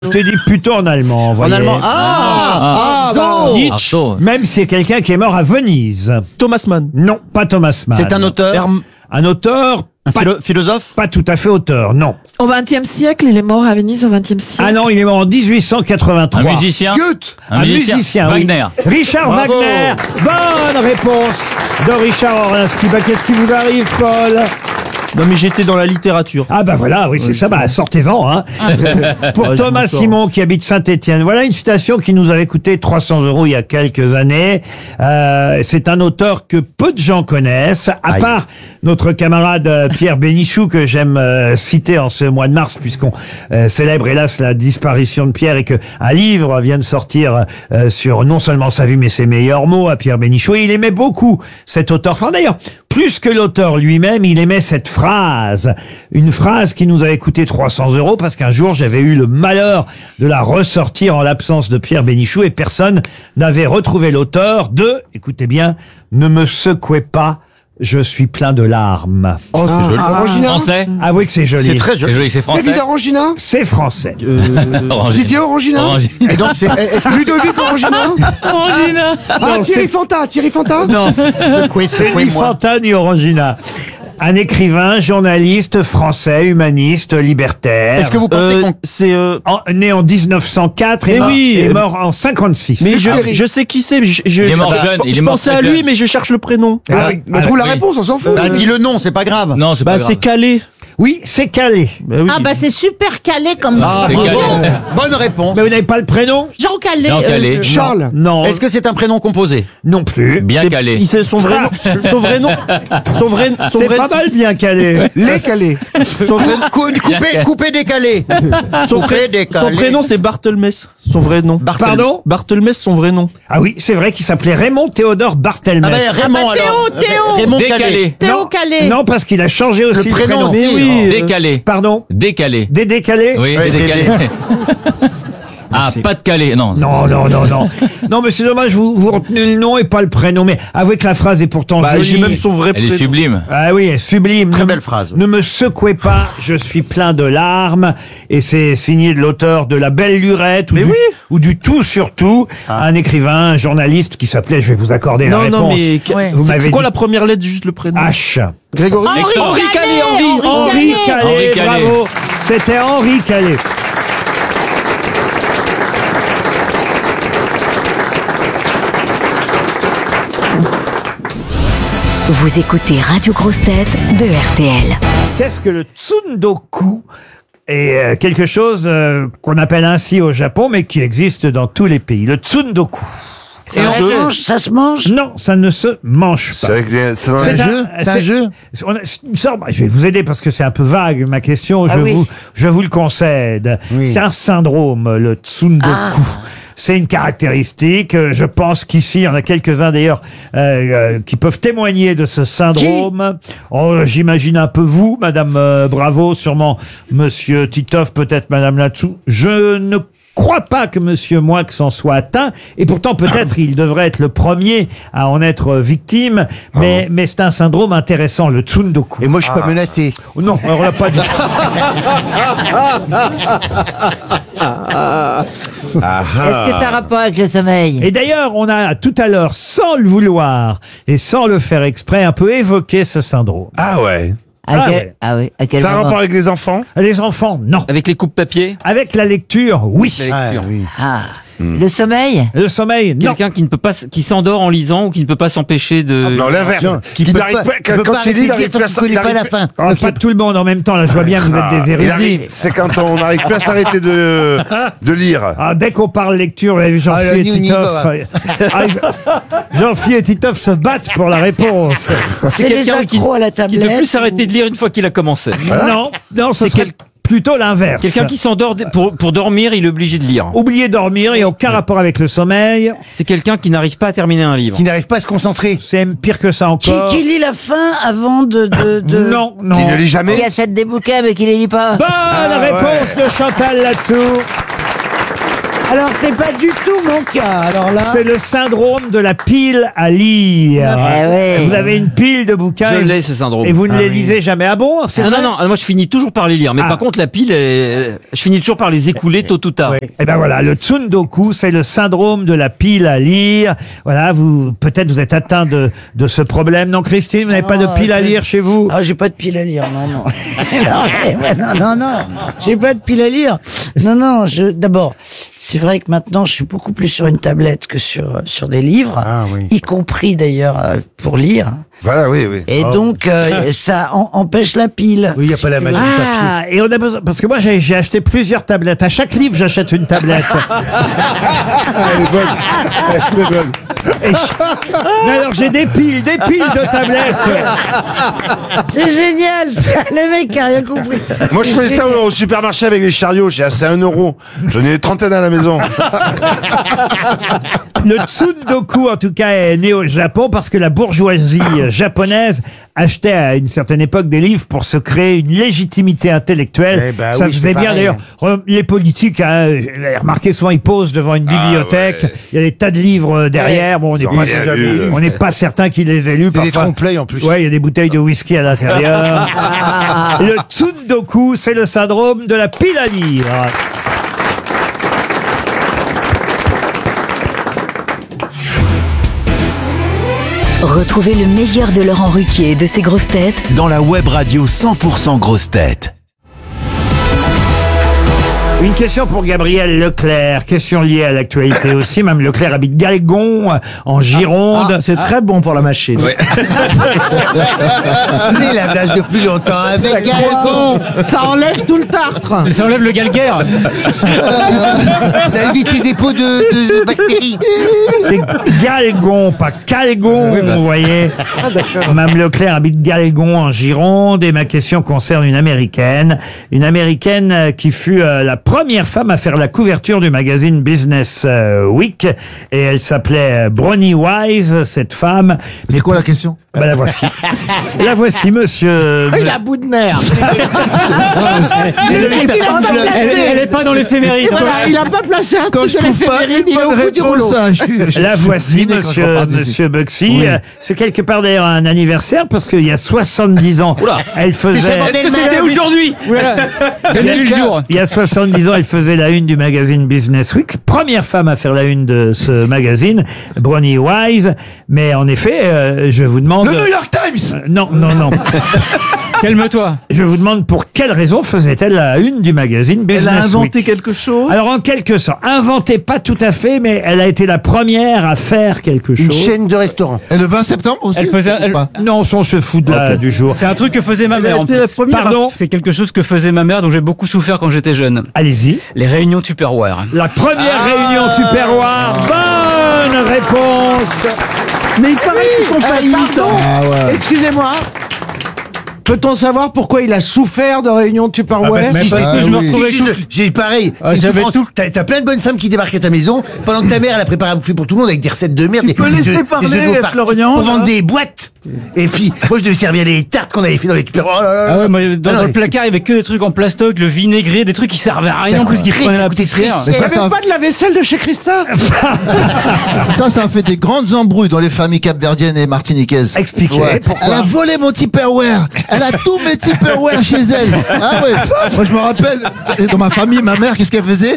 Je te dis plutôt en allemand. En voyez. allemand. Nietzsche. Même si c'est quelqu'un qui est mort à Venise. Thomas Mann. Non, pas Thomas Mann. C'est un auteur, Un auteur, un philosophe. pas tout à fait auteur, non. Au XXe siècle, il est mort à Venise au XXe siècle. Ah non, il est mort en 1883. Un musicien. Goethe. Un musicien, oui. Wagner. Richard Bravo. Wagner. Bonne réponse de Richard Orlinski. Bah, qu'est-ce qui vous arrive, Paul? Non mais j'étais dans la littérature. Ah bah voilà, oui, c'est ça, bah sortez-en. Hein. Pour Ouais, Thomas je m'en sors. Simon qui habite Saint-Étienne, voilà une citation qui nous avait coûté 300 € il y a quelques années. C'est un auteur que peu de gens connaissent, à part notre camarade Pierre Bénichou que j'aime citer en ce mois de mars puisqu'on célèbre hélas la disparition de Pierre et que un livre vient de sortir sur non seulement sa vie mais ses meilleurs mots à Pierre Bénichou. Et il aimait beaucoup cet auteur. Enfin d'ailleurs, plus que l'auteur lui-même, il aimait cette phrase. Une phrase qui nous avait coûté 300 € parce qu'un jour, j'avais eu le malheur de la ressortir en l'absence de Pierre Bénichou et personne n'avait retrouvé l'auteur de, écoutez bien, ne me secouez pas, je suis plein de larmes. Oh, c'est joli. Orangina. Français. Avouez que c'est joli. C'est très C'est joli. joli, c'est français. David Orangina. C'est français. Orangina. Didier Orangina. Orangina. Et donc c'est est-ce que Ludovic Orangina. Ah, Non, Thierry c'est- Fanta. Thierry Fanta. Non, c'est ni Fanta ni Orangina. Un écrivain, journaliste français, humaniste, libertaire. Est-ce que vous pensez qu'on Né en 1904 et Mais mort, oui. est mort en 56. Mais Ferry. je sais qui c'est. mais Il est mort jeune, il est Je mort pensais très à lui, jeune. mais je cherche le prénom. Ah oui. Mais trouve la oui. réponse, on s'en fout. Dis le nom, c'est pas grave. Non, c'est Bah pas c'est grave. calé. Oui, c'est calé. Bah, oui. Ah bah c'est super calé comme C'est calé. Bonne réponse. Mais vous n'avez pas le prénom? Jean Calé. Jean Calé. Charles. Non. Est-ce que c'est un prénom composé? Non plus. Bien calé. Il sait son vrai nom. Son vrai nom. Son C'est vrai pas mal bien calé. Les Calais. son vrai Coupé décalé. son Coupé vrai- décalé. son prénom c'est Barthelmès. Son vrai nom. Pardon? Barthelmès, son vrai nom. Ah oui, c'est vrai qu'il s'appelait Raymond Théodore Barthelmès. Ah ben Raymond Ah bah, alors. Théo. Raymond Calais. Décalé. Théo Non. Calé. Non, parce qu'il a changé aussi le prénom, prénom. c'est- Mais oui. Décalé. Pardon? Décalé. Décalé? Oui, Ouais, décalé. Ah, pas de calé. Non. Non. Non, mais c'est dommage, vous retenez le nom et pas le prénom. Mais avouez que la phrase est pourtant Bah, jolie. j'ai même son vrai Elle est prénom. sublime. Ah oui, elle est sublime. Très Ne- belle phrase. Ne me secouez pas, je suis plein de larmes. Et c'est signé de l'auteur de La Belle Lurette Mais oui. ou du Tout sur Tout, un écrivain, un journaliste qui s'appelait, je vais vous accorder la Non, réponse. non, mais Vous m'avez c'est quoi dit la première lettre, juste le prénom? H. Grégory. Henri Calais, Henri. Henri Calais, Henri Calais. bravo. C'était Henri Calais. Vous écoutez Radio Grosse Tête de RTL. Qu'est-ce que le tsundoku? Et quelque chose qu'on appelle ainsi au Japon, mais qui existe dans tous les pays. Le tsundoku. Ça se mange. Non, ça ne se mange pas. C'est un C'est jeu. C'est un jeu. C'est une sorte- je vais vous aider parce que c'est un peu vague ma question. Je vous le concède. C'est un syndrome, le tsundoku. C'est une caractéristique. Je pense qu'ici, il y en a quelques-uns d'ailleurs qui peuvent témoigner de ce syndrome. Oh, j'imagine un peu vous, Madame Bravo, sûrement Monsieur Titoff, peut-être Madame Latsou. Je ne crois pas que Monsieur Moix en soit atteint, et pourtant peut-être il devrait être le premier à en être victime, mais c'est un syndrome intéressant, le tsundoku. Et moi, je suis pas menacé. Oh non, alors là, pas du tout. Est-ce que ça a rapport avec le sommeil? Et d'ailleurs, on a tout à l'heure, sans le vouloir et sans le faire exprès, un peu évoqué ce syndrome. Ah ouais. Ah ouais. Ah oui, à quel Ça a un moment? rapport avec les enfants? Les enfants, non. Avec les coupes papier. Avec la lecture, oui. Ah, le sommeil? Le sommeil, non. Quelqu'un qui ne peut pas, qui s'endort en lisant ou qui ne peut pas s'empêcher de. Non, l'inverse. Il n'arrive pas, quand il lit, il arrive plus à s'arrêter. Oh, pas tout le monde en même temps, là, je vois bien que vous êtes des érudits. C'est quand on n'arrive plus à s'arrêter de lire. Ah, dès qu'on parle lecture, vous avez vu Jean-Phi et Titoff. Jean-Phi et Titoff se battent pour la réponse. C'est quelqu'un qui à la ne peut plus s'arrêter de lire une fois qu'il a commencé. Non, ce C'est serait plutôt l'inverse. Quelqu'un qui s'endort pour dormir, il est obligé de lire. Oubliez dormir, et aucun rapport avec le sommeil. C'est quelqu'un qui n'arrive pas à terminer un livre. Qui n'arrive pas à se concentrer. C'est même pire que ça encore. Qui lit la fin avant de... Non. Qui ne lit jamais. Qui achète des bouquins mais qui les lit pas? Bonne réponse de Chantal là-dessous. Alors, c'est pas du tout mon cas. Alors là. C'est le syndrome de la pile à lire. ouais. Vous avez une pile de bouquins. Je et l'ai, ce syndrome. Et vous ne les lisez jamais. Ah bon? C'est vrai? Non, moi je finis toujours par les lire. Mais Ah. par contre, la pile, je finis toujours par les écouler tôt ou tard. Eh ben voilà, le tsundoku, c'est le syndrome de la pile à lire. Voilà, peut-être vous êtes atteint de ce problème. Non, Christine, vous n'avez pas de pile à lire chez vous? Ah, j'ai pas de pile à lire, non. non. J'ai pas de pile à lire. Non, d'abord, c'est vrai que maintenant, je suis beaucoup plus sur une tablette que sur des livres. Ah, oui. Y compris d'ailleurs pour lire. Voilà, oui. Et donc, ça empêche la pile. Oui, il n'y a pas la magie du papier. Ah, et on a besoin, parce que moi j'ai acheté plusieurs tablettes. À chaque livre, j'achète une tablette. Elle est bonne. Mais alors j'ai des piles de tablettes. C'est génial, le mec a rien compris. Moi, je fais ça au supermarché avec les chariots. J'ai assez 1 €. J'en ai 30 à la maison. Le tsundoku, en tout cas, est né au Japon parce que la bourgeoisie japonaise achetait à une certaine époque des livres pour se créer une légitimité intellectuelle. Eh ben Ça oui, faisait c'est bien pareil. d'ailleurs. Les politiques, hein, remarquez souvent, ils posent devant une bibliothèque. ouais. Il y a des tas de livres derrière. Bon, Ils ont rien lu. on n'est pas certain qu'ils les aient lus. C'est des Parfois- trompe-l'œil en plus. Ouais, il y a des bouteilles de whisky à l'intérieur. Le tsundoku, c'est le syndrome de la pile à lire. Retrouvez le meilleur de Laurent Ruquier et de ses grosses têtes dans la web radio 100% grosses têtes. Une question pour Gabriel Leclerc, question liée à l'actualité aussi. Mme Leclerc habite Galgon, en Gironde. C'est très bon pour la machine. Mais la place de plus longtemps avec Galgon. Ça enlève tout le tartre. Ça enlève le galguerre. Ça évite les dépôts de bactéries. C'est Galgon, pas Calgon, vous voyez. Mme Leclerc habite Galgon, en Gironde, et ma question concerne une Américaine qui fut la première femme à faire la couverture du magazine Business Week, et elle s'appelait Bronnie Wise, cette femme. C'est quoi la question? Ben la voici. La voici, monsieur. Il a bout de nerf. Elle est pas dans l'éphéméride. Voilà, il a pas placé un truc sur l'éphéméride, il est au bout du rouleau. La voici, monsieur Buxy. C'est quelque part d'ailleurs un anniversaire, parce qu'il y a 70 ans, elle faisait... C'était aujourd'hui. Donnez-lui le jour. Il y a 70 ans, elle faisait la une du magazine Business Week. Première femme à faire la une de ce magazine, Bronnie Wise. Mais en effet, je vous demande... Le New York Times. Non. Calme-toi. Je vous demande pour quelle raison faisait-elle la une du magazine Business Elle a inventé Week. quelque chose. Alors en quelque sorte, inventée pas tout à fait, mais elle a été la première à faire quelque chose. Une chaîne de restaurants. Et le 20 septembre aussi. Elle faisait. Non, on se fout de là, du jour. C'est un truc que faisait ma mère. en été la plus. première. Pardon. C'est quelque chose que faisait ma mère, dont j'ai beaucoup souffert quand j'étais jeune. Allez-y. Les réunions Tupperware. La première réunion Tupperware. Bonne réponse. Mais il paraît qu'ils sont faillites. Excusez-moi. Peut-on savoir pourquoi il a souffert de réunion Tupperware? parce que je me retrouvais tout- J'ai pareil. Ah, J'ai j'avais souffrance. tout- T'as plein de bonnes femmes qui débarquent à ta maison pendant que ta mère elle a préparé à bouffer pour tout le monde avec des recettes de merde. Tu peux laisser parler, Florian, pour vendre hein. des boîtes. Et puis moi je devais servir les tartes qu'on avait fait dans les Tupperware. Oh là là là. Ah ouais, moi, dans, Ah non, dans le mais- placard, il y avait que des trucs en plastoc, le vinaigre, des trucs qui servaient à rien en plus, qui Triste, prenaient la écoutez, poussière. triste. Mais ça, ça, pas de la vaisselle de chez Christophe. ça a fait des grandes embrouilles dans les familles capverdiennes et martiniquaises. Expliquez pourquoi. Elle a volé mon Tupperware. Elle a tous mes Tupperware chez elle. Ah ouais. Moi, je me rappelle, dans ma famille, ma mère, qu'est-ce qu'elle faisait?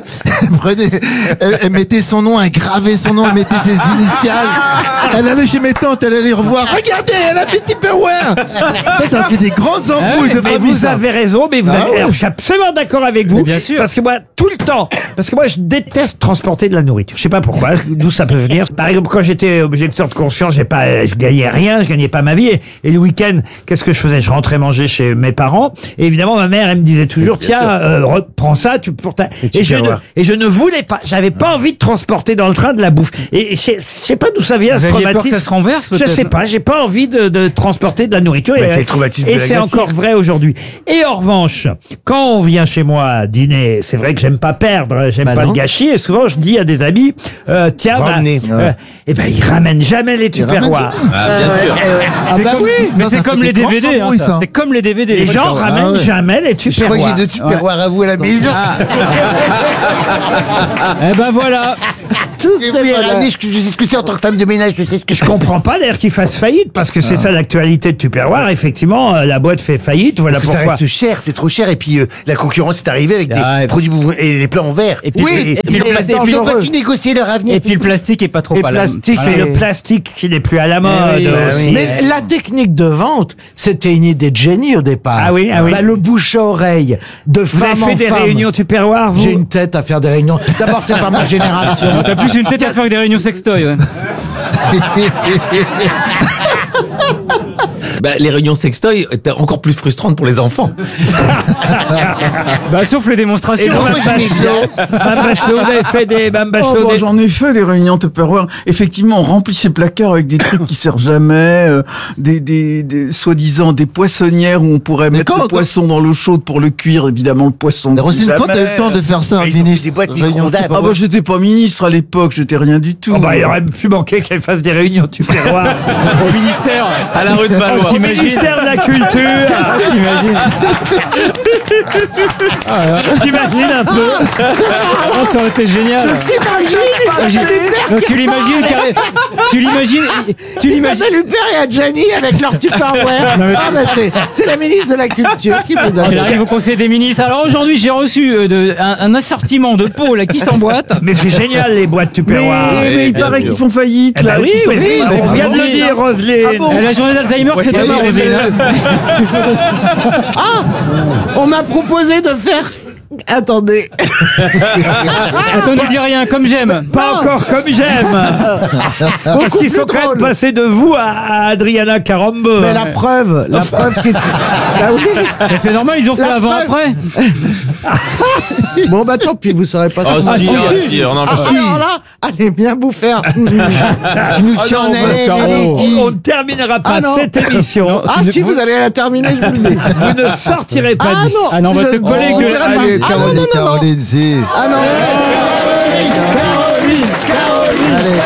Elle mettait son nom, elle gravait son nom, elle mettait ses initiales. Elle allait chez mes tantes, elle allait revoir. Regardez, elle a mes Tupperware. Ça a fait des grandes embrouilles de Mais famille. vous ça. avez raison, mais vous Ah avez... ouais. Alors, je suis absolument d'accord avec vous. Mais bien sûr. Parce que moi, tout le temps, je déteste transporter de la nourriture. Je sais pas pourquoi, d'où ça peut venir. Par exemple, quand j'étais objecteur de conscience, je gagnais rien, je gagnais pas ma vie. Et le week-end, qu'est-ce que je faisais? Je rentrais manger chez mes parents. Et évidemment, ma mère, elle me disait toujours, tiens, reprends ça, pour ta... Et je ne voulais pas, j'avais pas envie de transporter dans le train de la bouffe. Et je sais pas d'où ça vient, Vous ce aviez peur que traumatisme. ça se renverse, Je peut-être? sais pas, j'ai pas envie envie de transporter de la nourriture. C'est le traumatisme de et la c'est glacière. encore vrai aujourd'hui. Et en revanche, quand on vient chez moi dîner, c'est vrai que j'aime pas perdre, j'aime pas le gâchis, et souvent je dis à des amis, tiens, Ramenez. et ben ils ramènent jamais les tupperwares. C'est comme, mais c'est comme les DVD. Hein, ça. C'est comme les DVD. Les gens ramènent jamais les Je crois que tupperwares. j'ai 2 tupperwares à vous à la maison. Eh ben voilà. Et vous les ramenez, je sais en tant que femme de ménage, je sais ce que Je comprends pas d'ailleurs qu'ils fassent faillite, parce que c'est ça l'actualité de Tupperware. Effectivement, la boîte fait faillite, voilà Parce que ça pourquoi. reste cher, c'est trop cher, et puis la concurrence est arrivée avec des produits et les plats en verre. Et puis, oui, et puis le plastique, ils ont pas su négocier leur avenir. Et puis le plastique est pas trop à la plastique, C'est le plastique qui n'est plus à la mode oui, aussi. Mais la technique de vente, c'était une idée de génie au départ. Ah oui, ah oui. Bah, le bouche à oreille, de Vous femme avez en fait des femme. réunions Tupperware, vous? J'ai une tête à faire des réunions. D'abord, c'est pas ma génération. T'as plus une tête à faire avec des réunions sextoy. Ouais. Bah, les réunions sextoy étaient encore plus frustrantes pour les enfants. Bah, sauf les démonstrations. Mme Bachelot, vous avez fait des... Mme Bachelot, Oh, bah, des- j'en ai fait des réunions Tupperware. Effectivement, on remplit ses placards avec des trucs qui servent jamais, des soi-disant des poissonnières où on pourrait mettre le poisson dans l'eau chaude pour le cuire, évidemment le poisson. Roselyne, quand t'as eu le temps de faire ça, Ils ont ministre des boîtes Réunion micro-ondables. Ah bah j'étais pas ministre à l'époque, j'étais rien du tout. Oh bah, il aurait pu manquer qu'elle fasse des réunions Tupperware Au ministère. À la rue de Valois. au ministère de la Culture. T'imagines. T'imagines un peu? Oh, ça aurait été génial. Donc tu l'imagines, tu l'imagines. Ça lui et à Gianni avec leur Tupperware. Ah bah c'est la ministre de la Culture qui les a. Elle arrive au Conseil des ministres. Alors aujourd'hui, j'ai reçu un assortiment de pots là qui s'emboîtent. Mais c'est génial, les boîtes Tupperware. Mais il paraît qu'ils font faillite, Eh ben là. oui, qu'ils sont- mais on vient de le oui, dire, Roselyne. Ah bon La journée d'Alzheimer, c'est demain, Roselyne. On m'a proposé de faire. Attendez. Attends, ne dis rien, comme j'aime. Pas encore comme j'aime. Parce qu'ils sont quand même passés de vous à Adriana Carambeu. Mais la preuve qui. Bah oui. Mais c'est normal, ils ont fait La avant-après. Bon bah tant pis, vous saurez pas. Oh, comment- si, si, si, si, on en Ah, peut si, alors là, allez bien vous faire. Tu nous tiens en haleine, Caro. allez, dis. On ne terminera pas Ah non. cette émission. Ah si vous allez la terminer, je vous le dis. Vous ne sortirez pas Ah d'ici. non. Ah non, on va te Je- coller on que... verra pas. Allez, Ah, Caroline, non. Caroline, si. Ah non. Allez,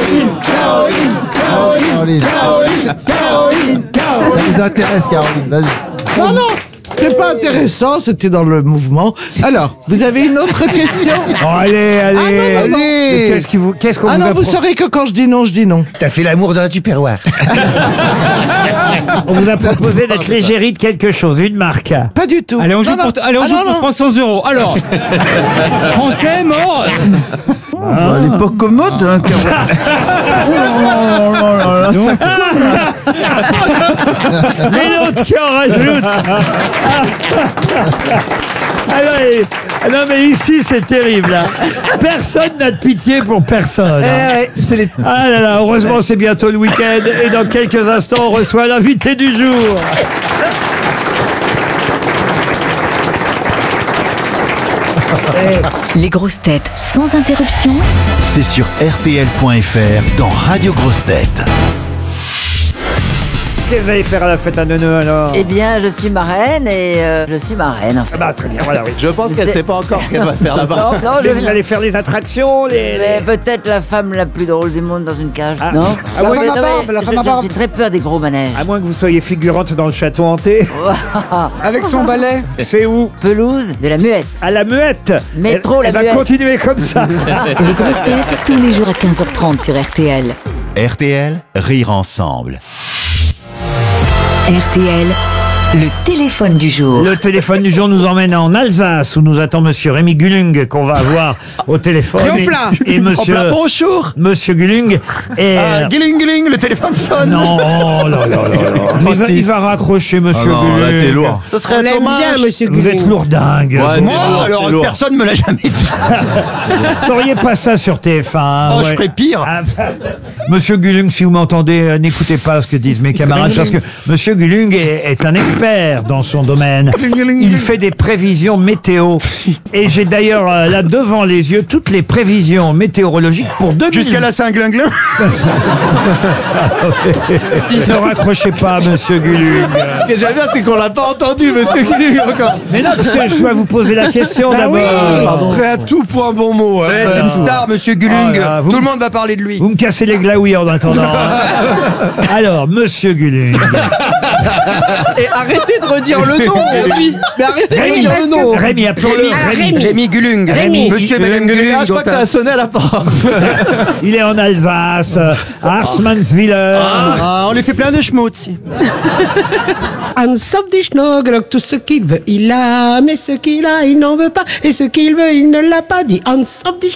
Caroline. Ça nous intéresse, Caroline, vas-y. Non, non. C'est pas intéressant, c'était dans le mouvement. Alors, vous avez une autre question? Oh, allez, allez. Ah, non. Mais qu'est-ce qu'on Ah vous non, a vous pro- saurez que quand je dis non, je dis non. T'as fait l'amour dans la Tupperware. On vous a proposé d'être l'égérie de quelque chose, une marque. Pas du tout. Allez, on joue Non, non. pour, allez, on Ah, joue non, pour non. 300 €. Alors, français, mort. À l'époque commode, hein, Caroline. Oh là là là, ça- Et l'autre qui en rajoute. Ah non, mais ici, c'est terrible. Là. Personne n'a de pitié pour personne. Ah là là, heureusement, c'est bientôt le week-end. Et dans quelques instants, on reçoit l'invité du jour. Les grosses têtes sans interruption. C'est sur RTL.fr dans Radio Grosses Têtes. Qu'est-ce que vous allez faire à la fête à Neuneu alors? Eh bien, je suis marraine et je suis marraine. En fait. Ah bah, très bien, voilà, oui. Je pense qu'elle sait pas encore ce qu'elle va faire là-bas. Non, non, Mais vous allez faire les attractions, Mais peut-être la femme la plus drôle du monde dans une cage, Ah. non Ah ouais, Mais la non, mais femme à barbe. j'ai très peur des gros manèges. À moins que vous soyez figurante dans le château hanté. Avec son balai. C'est où? Pelouse de la Muette. À la Muette. Métro, Elle la va Muette. continuer comme ça. Les grosses têtes tous les jours à 15h30 sur RTL. RTL, rire ensemble. RTL, le téléphone du jour. Le téléphone du jour nous emmène en Alsace où nous attend monsieur Rémi Gulung qu'on va avoir au téléphone. Et monsieur, bonjour. monsieur Gulung. Et Guling, le téléphone sonne. non, oh là là là là. Mais il va raccrocher monsieur Gulung. lourd. Ce serait On l'aime bien, monsieur Vous êtes lourdingue. Moi, alors personne me l'a jamais fait. Vous feriez pas ça sur TF1. hein, Oh, ouais. je ferais pire. Ah, monsieur Gulung, si vous m'entendez, n'écoutez pas ce que disent mes camarades parce que monsieur Gulung est un expert expert dans son domaine. Il fait des prévisions météo. Et j'ai d'ailleurs là devant les yeux toutes les prévisions météorologiques pour 2020. Jusqu'à la Saint-Glinglin. Ne raccrochez pas, monsieur Gulung. Ce que j'aime bien, c'est qu'on l'a pas entendu, monsieur Gulung, encore. Mais non, parce que je dois vous poser la question d'abord. Prêt à tout pour un bon mot. Une star, monsieur Gulung. Oh là, Tout le monde va parler de lui. Vous me cassez les glaouis en attendant. Alors, monsieur Gulung. Et arrêtez de redire le nom. Mais arrêtez de redire le nom. Rémi, appelons-le. Rémi Gulung. Monsieur et madame Gulung. Je crois que t'as sonné à la porte. Il est en Alsace, à Arsmanswiller. On lui fait plein de schmutz. Hans auf die Schnoglok, tout ce qu'il veut, il a, mais ce qu'il a, il n'en veut pas, et ce qu'il veut, il ne l'a pas dit. Hans auf die